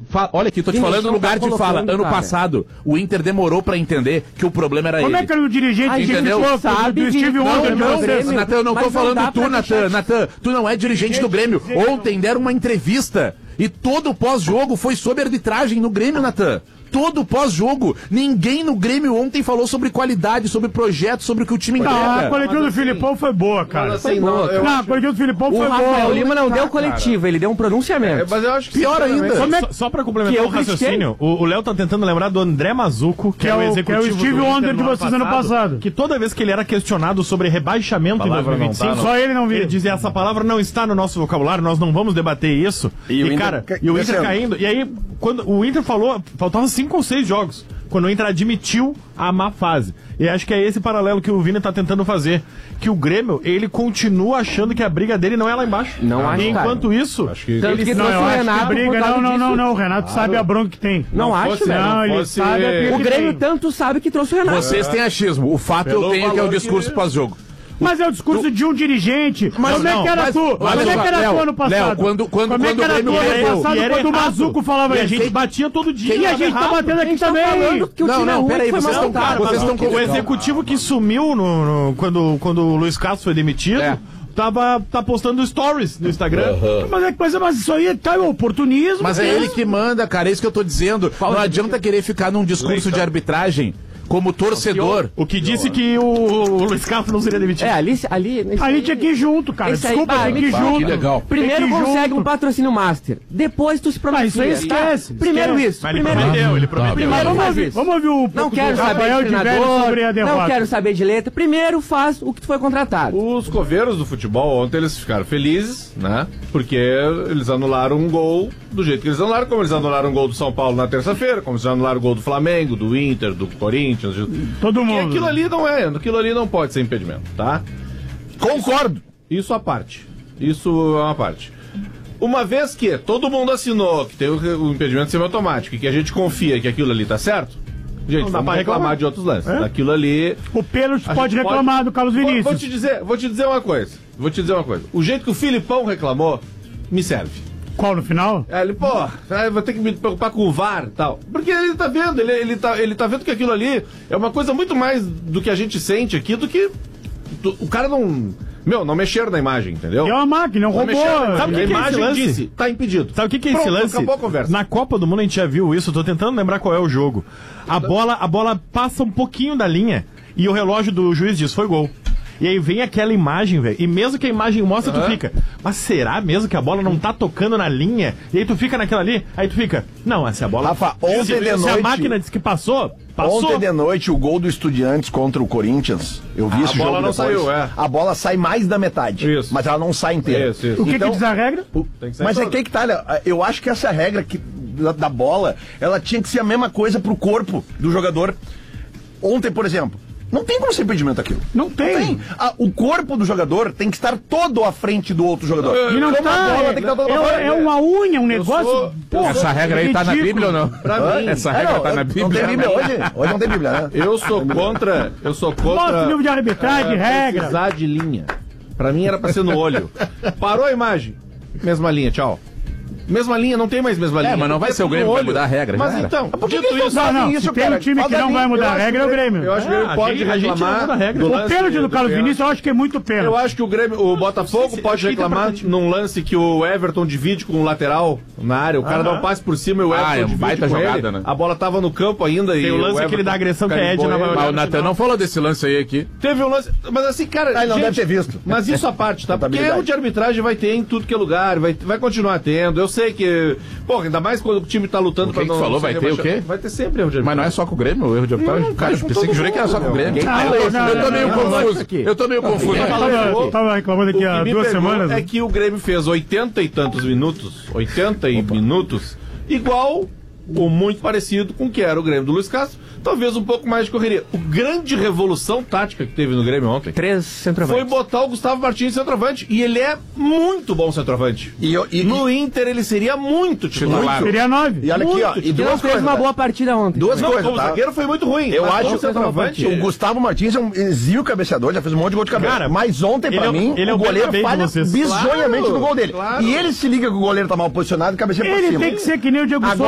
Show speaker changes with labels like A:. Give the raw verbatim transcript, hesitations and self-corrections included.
A: Fa- Olha aqui, tô te
B: Sim,
A: falando
B: eles
A: no
B: não
A: lugar
B: tá
A: de fala.
B: colocando,
A: Ano
B: cara.
A: passado, o Inter demorou pra entender que o problema era
C: Como
A: ele.
C: é que era o dirigente
B: A
C: que
B: gente
C: criticou
B: sabe
C: do
B: que-
C: Steve
B: não,
C: Wonder de
B: não,
C: vocês?
B: Grêmio,
A: Natan, eu não
B: mas
A: tô
B: não
A: falando
B: dá
A: tu,
B: pra
A: Natan.
B: deixar-
A: Natan, tu não é dirigente do Grêmio. Ontem deram uma entrevista e todo o pós-jogo foi sobre arbitragem no Grêmio, Natan. Todo o pós-jogo. Ninguém no Grêmio ontem falou sobre qualidade, sobre projeto, sobre o que o time
C: Não, a
A: entrega.
C: coletiva
D: Mas
C: do
D: assim-
C: Filipão foi boa, cara.
D: Mas assim,
B: Foi boa,
D: não, eu
C: Não, a
D: acho-
C: coletiva do Filipão
B: O
C: foi
B: Rafael
C: boa.
B: Lima não deu
D: Tá,
B: coletiva, ele deu um pronunciamento.
D: É, mas eu acho que
A: Pior
D: sinceramente,
A: ainda.
C: Como é
E: Só,
C: que-
E: só pra
B: Que
E: complementar
B: eu
E: o raciocínio, o o Léo tá tentando lembrar do André Mazuco, que,
C: Que
E: é
C: é
E: o
C: o-
E: executivo
C: que é o Steve
E: do Inter
C: Wonder
E: no
C: de vocês ano passado.
E: Que toda vez que ele era questionado sobre rebaixamento em
D: Palavra
E: dois mil e vinte e cinco,
D: não tá,
C: Só ele não
E: ele
C: viu.
E: dizia, essa palavra não está no nosso vocabulário, nós não vamos debater isso.
F: E
E: E,
F: o Inter
E: cara,
F: ca-
E: e o Inter
F: crescendo.
E: caindo. E aí, quando o Inter falou, faltavam cinco ou seis jogos, quando o Inter admitiu a má fase. E acho que é esse paralelo que o Vini tá tentando fazer. Que o Grêmio, ele continua achando que a briga dele não é lá embaixo.
B: Não acho,
E: E enquanto
B: cara.
E: isso,
D: acho que
B: Tanto que
C: Não,
B: trouxe
C: eu
B: o
C: acho que
B: Renato
C: a briga.
B: por causa
C: Não, não, não,
B: disso.
C: não. O Renato sabe a bronca que tem.
B: Não, acho,
D: fosse-
B: velho.
C: Não, ele
D: fosse-
C: sabe a briga
B: O
C: que
B: Grêmio
C: tem.
B: tanto sabe que trouxe o Renato.
A: Vocês têm achismo. O fato
D: Pelo
A: eu tenho que é o
D: valor
A: discurso
D: que-
A: pós-jogo.
C: Mas é o discurso de um dirigente.
A: Mas
C: Como é
A: não,
C: que era
A: mas-
C: tu?
A: olha
C: Como é
A: só,
C: que era
A: Léo,
C: tu ano passado?
A: Léo, quando- quando-
C: Como é
A: quando
C: que
A: o
C: era tu
A: Grêmio
C: ano
A: perdeu,
C: passado
E: e era
C: quando o
E: errado.
C: Mazuco falava
E: E a
C: isso?
E: gente batia todo dia.
C: E a gente tá batendo aqui também.
B: Que o
A: Não,
B: time é
A: não,
B: ruim,
A: peraí,
B: foi
A: vocês
B: mal,
A: estão-
B: cara.
A: vocês estão
E: O executivo que sumiu no, no- quando, quando o Luiz Castro foi demitido,
A: É.
E: tava, tá postando stories no Instagram.
C: Mas, é, mas, mas isso aí tá é oportunismo.
A: Mas é
C: cara.
A: ele que manda, cara. É isso que eu tô dizendo. Não adianta querer ficar num discurso de arbitragem como torcedor.
E: O que disse que o, o Luiz Castro não seria demitido.
B: É, ali... ali nesse
C: A gente
B: aí-
C: aqui ir junto, cara.
B: Esse aí,
C: Desculpa,
B: bah,
C: tem que ir
B: bah,
C: junto.
A: que legal.
B: Primeiro
C: Tem que ir
B: consegue
C: junto.
B: um patrocínio master. Depois tu se pronuncia.
C: Ah, isso aí esquece,
B: Tá? Primeiro
C: esquece.
B: isso.
E: Mas ele
B: Primeiro
E: prometeu, ele prometeu.
B: Primeiro
C: Mas vamos
B: faz
C: ouvir,
B: isso.
C: vamos ouvir o
B: Não quero
C: do
B: saber
C: Rafael
B: de
C: de Velho
B: treinador,
C: sobre a derrota.
B: não quero saber de letra. Primeiro faz o que tu foi contratado.
D: Os coveiros do futebol ontem eles ficaram felizes, né? Porque eles anularam um gol do jeito que eles anularam, como eles anularam um gol do São Paulo na terça-feira, como eles anularam o gol do Flamengo, do Inter, do Corinthians.
C: Todo
D: E
C: mundo.
D: aquilo ali não é, aquilo ali não pode ser impedimento, tá?
F: Concordo.
D: Isso à parte. Isso é uma parte. Uma vez que todo mundo assinou que tem o, o impedimento semiautomático e que a gente confia que aquilo ali tá certo, gente,
E: Não dá
D: vamos
E: pra
D: reclamar,
E: reclamar.
D: de outros lances.
C: É?
D: Daquilo ali.
C: O pênalti
D: a
C: pode
D: gente
C: reclamar do Carlos
D: Vou-
C: Vinícius.
D: Vou, te dizer, vou te dizer uma coisa. Vou te dizer uma coisa. O jeito que o Filipão reclamou me serve.
C: Qual no final?
D: É, ele, pô, é, vou ter que me preocupar com o V A R e tal. Porque ele tá vendo, ele, ele, tá, ele tá vendo que aquilo ali é uma coisa muito mais do que a gente sente aqui do que. do- o cara não. Meu, não mexeram na imagem, entendeu?
C: É uma máquina, é um
D: Não
C: robô.
D: mexeram na imagem.
E: Sabe o que
D: a
E: que é esse
D: imagem
E: lance?
D: disse, tá impedido.
E: Sabe o que, que é esse
D: Pronto,
E: lance?
D: acabou a conversa.
E: Na Copa do Mundo a gente já viu isso, eu tô tentando lembrar qual é o jogo. A bola, a bola passa um pouquinho da linha e o relógio do juiz diz, foi gol. E aí vem aquela imagem, velho. E mesmo que a imagem mostra, tu fica, mas será mesmo que a bola não tá tocando na linha? E aí tu fica naquela ali, aí tu fica, não, se a bola...
F: Rafa, ontem
E: se,
F: de
E: se a
F: noite-
E: máquina disse que passou, passou.
F: Ontem de noite, o gol do Estudiantes contra o Corinthians, eu vi
D: Ah,
F: esse
D: a bola
F: jogo
D: não
F: depois.
D: saiu, é.
F: A bola sai mais da metade,
D: Isso.
F: mas ela não sai inteira.
D: Isso, isso.
C: O que,
F: Então-
C: que diz a regra?
D: Tem que sair
F: Mas é
D: toda.
F: que aí que tá, né? Eu acho que essa regra que, da, da bola, ela tinha que ser a mesma coisa pro corpo do jogador. Ontem, por exemplo, não tem como ser impedimento aquilo.
C: Não tem.
F: Ah, o corpo do jogador tem que estar todo à frente do outro jogador.
C: E não
F: Como
C: tá.
F: a bola
C: É,
F: tem que estar toda à
C: é,
F: frente.
C: é uma unha, um negócio.
D: sou-
C: pô,
A: Essa regra aí tá na
C: ridículo.
A: Bíblia ou não?
D: Pra mim,
A: Essa
F: É,
A: regra
F: não,
A: tá na
F: Não tem
A: Bíblia.
F: Bíblia hoje? Hoje não tem Bíblia, né?
D: eu sou contra. Eu sou
C: Mostra o
D: contra.
C: livro de arbitragem,
D: é,
C: regra.
D: Precisar de linha. Pra mim era pra ser no olho. Parou a imagem. Mesma linha, tchau. Mesma linha, não tem mais mesma linha.
A: mas não vai
D: Porque
A: ser o
D: tudo
A: Grêmio
D: no
A: que vai
D: olho.
A: mudar a regra,
D: Mas
A: já era.
D: então,
F: Por que
D: dito
F: que eles
D: isso,
F: não
C: Não,
F: fazem
C: não,
F: isso,
C: se tem
F: cara?
C: um time que
F: Faz a
C: não
F: linha.
C: vai mudar
F: Eu
C: a
F: acho
C: regra, é o
F: que-
C: Grêmio.
D: Eu acho que
E: É,
D: ele
E: a
D: pode
E: gente- a gente não
D: reclamar.
E: muda a regra.
D: do
C: O
D: lance
C: pênalti do Carlos
D: pênalti.
C: Vinícius, eu acho que é muito pênalti.
D: Eu acho que o Grêmio, o Botafogo
E: se-
D: pode
E: acho que
D: reclamar
E: interpreta-
D: num lance que o Everton divide com o lateral na área. O cara dá um passe por cima e o Everton
A: Ah, é um
D: divide
A: baita
D: com
A: jogada,
D: ele.
A: né?
D: A bola tava no campo ainda e
E: Tem o lance
D: Everton
E: aquele da agressão que a
D: carimbou
E: Edna vai
D: ele.
E: olhar.
A: Mas o Natan não falou desse lance aí aqui.
D: Teve um lance, mas assim, cara...
F: Ah, ele não
D: gente,
F: deve ter visto.
D: Mas isso à parte, tá? Porque
F: Contabilidade.
D: erro de arbitragem vai ter em tudo que é lugar, vai, vai continuar tendo. Eu sei que... Pô, ainda mais quando o time tá lutando
A: O que que
D: não
A: falou?
D: ser
A: Vai ter o
D: rebaixado.
A: quê?
D: Vai ter sempre erro de
A: Mas não
D: arbitragem.
A: é só com o Grêmio o erro de arbitragem?
D: Não,
A: Cara, eu
D: com
A: pensei que
D: todo
A: jurei que era só
D: mundo,
A: com o Grêmio.
C: Ah,
A: Ah,
C: não,
A: eu,
C: não,
A: eu tô
C: não,
A: meio
C: não,
A: confuso.
B: aqui.
A: Eu tô meio confuso.
C: Eu
A: Mas
C: tava, eu tava reclamando
D: O
C: aqui há
D: que me
C: duas
D: pegou
C: semanas.
D: é que o Grêmio fez oitenta e tantos minutos, oitenta e minutos, igual ou muito parecido com o que era o Grêmio do Luiz Castro, talvez um pouco mais de correria. O grande revolução tática que teve no Grêmio ontem
B: Três
D: foi
B: centroavantes.
D: botar o Gustavo Martins centroavante, e ele é muito bom centroavante.
F: E, eu- e,
D: No Inter ele seria muito titular.
A: Titular.
C: Seria nove.
F: e olha aqui, ó. E
B: Que não
F: duas
B: fez
F: coisas.
B: uma
F: tá?
B: boa partida ontem.
F: Duas
D: Não,
F: coisas,
D: como
F: tá?
D: zagueiro foi muito ruim.
F: Eu
D: mas
F: acho
D: como
F: que
D: centroavante,
F: o Gustavo Martins é um exímio cabeceador, já fez um monte de gol de cabeça.
E: Cara,
F: mas ontem,
E: ele
F: pra
E: é o-
F: mim,
E: ele é
F: o
E: o
F: goleiro
E: Beckham
F: falha
E: de vocês.
F: bizonhamente
D: Claro,
F: no gol dele.
D: claro.
F: E ele se liga que o goleiro tá mal posicionado e cabeceia por
C: Ele
F: cima.
C: tem que ser que nem o Diego
F: Agora,